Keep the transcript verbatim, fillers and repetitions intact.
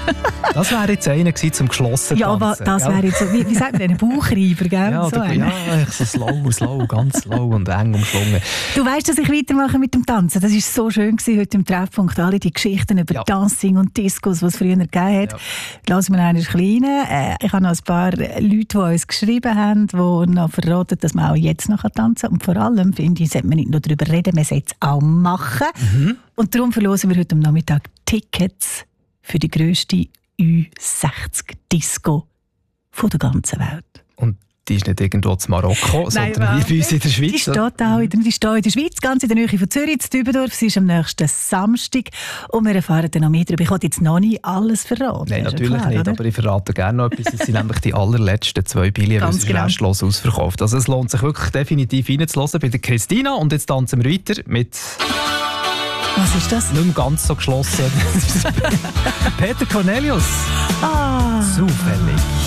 Das wäre jetzt einer gewesen zum geschlossenen Ja, aber Tanzen. das wäre jetzt so, wie, wie sagt man, ein Bauchreiber, gell? Ja, so du, einer. ja, so slow, slow, ganz slow und eng umschlungen. Du weißt, dass ich weitermache mit dem Tanzen. Das war so schön gewesen, heute im Treffpunkt. Alle die Geschichten über Ja. Dancing und Discos, die es früher gegeben hat. Ja. Lassen wir einen kleinen. Äh, ich habe noch ein paar Leute, die uns geschrieben haben, die noch verraten, dass man auch jetzt noch tanzen kann. Und vor allem, finde ich, sollte man nicht nur darüber reden, man sollte es auch machen. Mhm. Und darum verlosen wir heute am Nachmittag Tickets für die grösste Ü sechzig Disco von der ganzen Welt. Und die ist nicht irgendwo in Marokko, Nein, sondern hier bei uns in der Schweiz. Die steht auch in der, die steht in der Schweiz, ganz in der Nähe von Zürich, in Dübendorf. Sie ist am nächsten Samstag und wir erfahren dann noch mehr darüber. Ich wollte jetzt noch nicht alles verraten. Nein, ist ja natürlich klar, nicht, oder? aber ich verrate gerne noch etwas. Es sind nämlich die allerletzten zwei Billionen, weil Ganz es ist genau. restlos ausverkauft. Also es lohnt sich wirklich definitiv reinzuhören bei der Christina. Und jetzt tanzen wir weiter mit Was ist das? nicht mehr ganz so geschlossen. Peter Cornelius. Ah. Zufällig.